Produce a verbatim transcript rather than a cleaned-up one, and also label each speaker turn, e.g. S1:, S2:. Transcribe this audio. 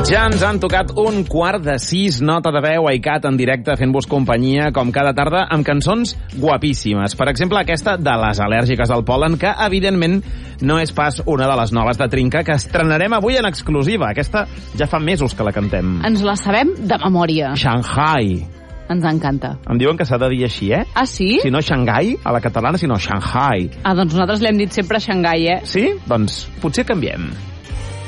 S1: Ja ens han tocat un quart de sis, nota de veu a ICAT en directe fent-vos companyia com cada tarda amb cançons guapíssimes. Per exemple, aquesta de les al·lèrgiques al pol·len, que evidentment no és pas una de les noves de Trinca, que estrenarem avui en exclusiva. Aquesta ja fa mesos que la cantem.
S2: Ens la sabem de memòria.
S1: Shanghai.
S2: Ens encanta.
S1: Em diuen que s'ha de dir així, eh?
S2: Ah, sí?
S1: Si no Shanghai, a la catalana, sinó Shanghai.
S2: Ah, doncs nosaltres l'hem dit sempre Xangai, eh?
S1: Sí? Doncs potser canviem.